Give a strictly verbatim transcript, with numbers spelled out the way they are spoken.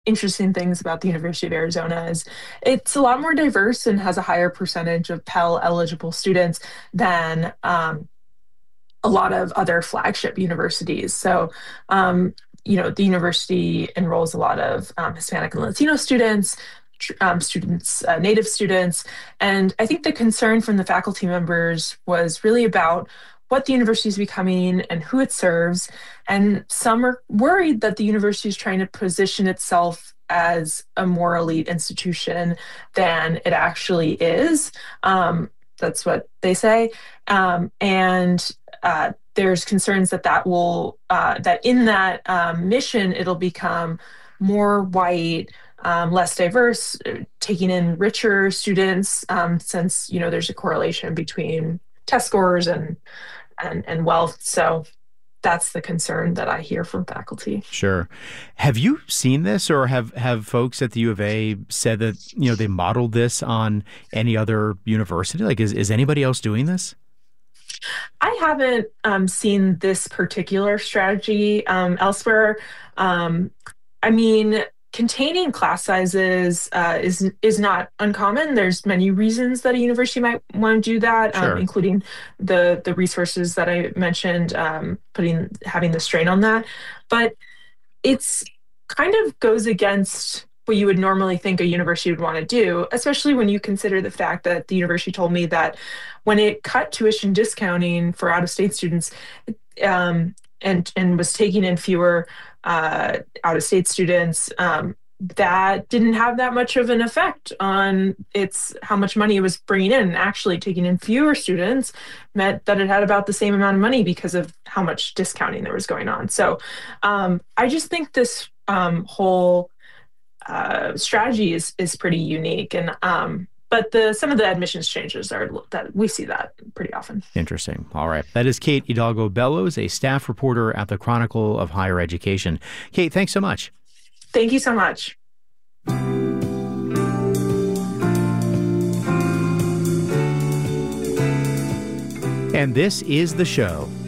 interesting things about the University of Arizona is it's a lot more diverse and has a higher percentage of Pell eligible students than um, a lot of other flagship universities. So, um, you know, the university enrolls a lot of um, Hispanic and Latino students, tr- um, students, uh, Native students. And I think the concern from the faculty members was really about what the university is becoming and who it serves. And some are worried that the university is trying to position itself as a more elite institution than it actually is. Um, that's what they say. Um, and uh, there's concerns that that will uh, that in that um, mission it'll become more white, um, less diverse, uh, taking in richer students, um, since you know there's a correlation between test scores and and, and wealth. So that's the concern that I hear from faculty. Sure. Have you seen this, or have, have folks at the U of A said that, you know, they modeled this on any other university? Like, is, is anybody else doing this? I haven't um, seen this particular strategy um, elsewhere. Um, I mean, containing class sizes uh, is is not uncommon. There's many reasons that a university might want to do that, um, Sure. including the the resources that I mentioned, um, putting having the strain on that. But it's kind of goes against what you would normally think a university would want to do, especially when you consider the fact that the university told me that when it cut tuition discounting for out-of-state students, um, and and was taking in fewer uh, out-of-state students, um, that didn't have that much of an effect on its how much money it was bringing in. Actually, taking in fewer students meant that it had about the same amount of money because of how much discounting there was going on. So, um, I just think this um, whole uh, strategy is is pretty unique, and um, but the some of the admissions changes are that we see that pretty often. Interesting. All right. That is Kate Hidalgo Bellows, a staff reporter at the Chronicle of Higher Education. Kate, thanks so much. Thank you so much. And this is The Show.